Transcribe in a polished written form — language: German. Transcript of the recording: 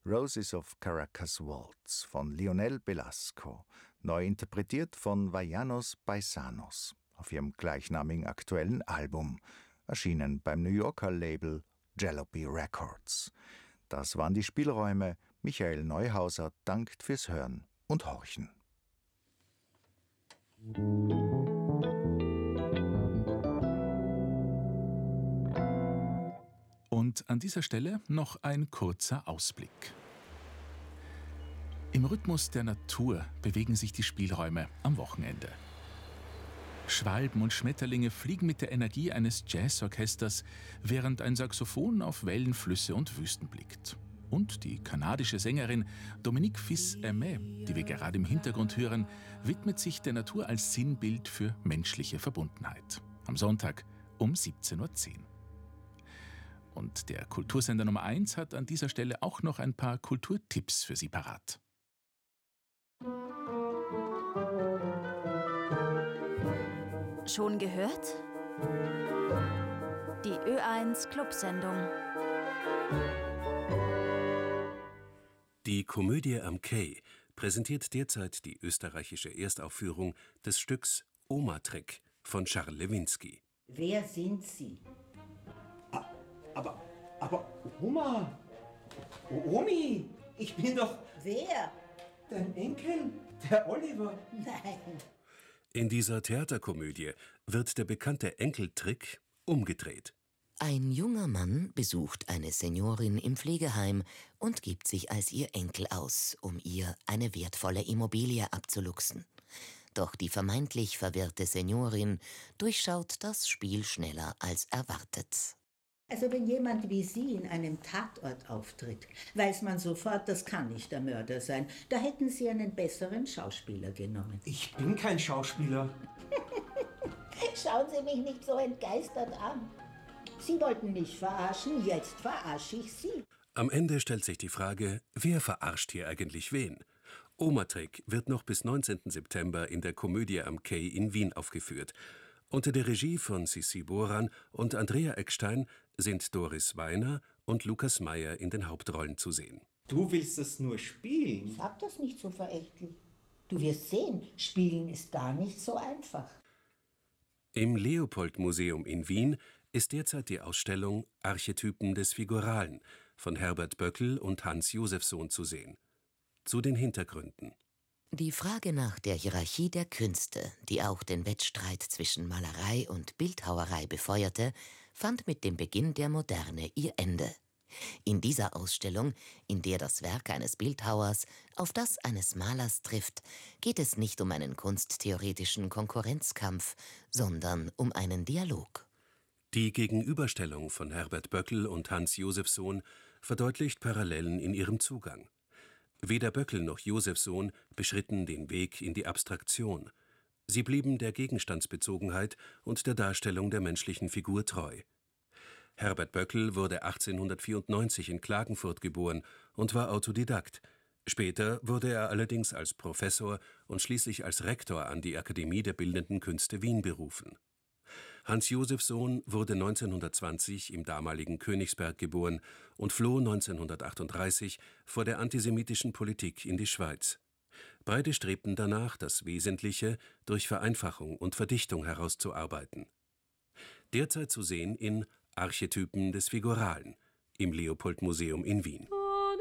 Roses of Caracas Waltz von Lionel Belasco, neu interpretiert von Vallanos Paisanos auf ihrem gleichnamigen aktuellen Album, erschienen beim New Yorker Label Jalopy Records. Das waren die Spielräume. Michael Neuhauser dankt fürs Hören und Horchen. Und an dieser Stelle noch ein kurzer Ausblick. Im Rhythmus der Natur bewegen sich die Spielräume am Wochenende. Schwalben und Schmetterlinge fliegen mit der Energie eines Jazzorchesters, während ein Saxophon auf Wellen, Flüsse und Wüsten blickt. Und die kanadische Sängerin Dominique Fils-Aimé, die wir gerade im Hintergrund hören, widmet sich der Natur als Sinnbild für menschliche Verbundenheit. Am Sonntag um 17:10 Uhr. Und der Kultursender Nummer 1 hat an dieser Stelle auch noch ein paar Kulturtipps für Sie parat. Schon gehört? Die Ö1 Clubsendung. Die Komödie am Quai präsentiert derzeit die österreichische Erstaufführung des Stücks Oma-Trick von Charles Lewinsky. Wer sind Sie? Aber Oma, Omi, ich bin doch Wer? dein Enkel, der Oliver. Nein. In dieser Theaterkomödie wird der bekannte Enkeltrick umgedreht. Ein junger Mann besucht eine Seniorin im Pflegeheim und gibt sich als ihr Enkel aus, um ihr eine wertvolle Immobilie abzuluxen. Doch die vermeintlich verwirrte Seniorin durchschaut das Spiel schneller als erwartet. Also wenn jemand wie Sie in einem Tatort auftritt, weiß man sofort, das kann nicht der Mörder sein. Da hätten Sie einen besseren Schauspieler genommen. Ich bin kein Schauspieler. Schauen Sie mich nicht so entgeistert an. Sie wollten mich verarschen, jetzt verarsche ich Sie. Am Ende stellt sich die Frage, wer verarscht hier eigentlich wen? Oma-Trick wird noch bis 19. September in der Komödie am Quai in Wien aufgeführt. Unter der Regie von Sissi Boran und Andrea Eckstein sind Doris Weiner und Lukas Meyer in den Hauptrollen zu sehen. Du willst das nur spielen? Sag das nicht so verächtlich. Du wirst sehen, spielen ist gar nicht so einfach. Im Leopold-Museum in Wien ist derzeit die Ausstellung Archetypen des Figuralen von Herbert Böckel und Hans Josefsohn zu sehen. Zu den Hintergründen. Die Frage nach der Hierarchie der Künste, die auch den Wettstreit zwischen Malerei und Bildhauerei befeuerte, fand mit dem Beginn der Moderne ihr Ende. In dieser Ausstellung, in der das Werk eines Bildhauers auf das eines Malers trifft, geht es nicht um einen kunsttheoretischen Konkurrenzkampf, sondern um einen Dialog. Die Gegenüberstellung von Herbert Böckel und Hans Josefsohn verdeutlicht Parallelen in ihrem Zugang. Weder Böckel noch Josefsohn beschritten den Weg in die Abstraktion. Sie blieben der Gegenstandsbezogenheit und der Darstellung der menschlichen Figur treu. Herbert Böckel wurde 1894 in Klagenfurt geboren und war Autodidakt. Später wurde er allerdings als Professor und schließlich als Rektor an die Akademie der Bildenden Künste Wien berufen. Hans Josefsohn wurde 1920 im damaligen Königsberg geboren und floh 1938 vor der antisemitischen Politik in die Schweiz. Beide strebten danach, das Wesentliche durch Vereinfachung und Verdichtung herauszuarbeiten. Derzeit zu sehen in Archetypen des Figuralen im Leopold-Museum in Wien.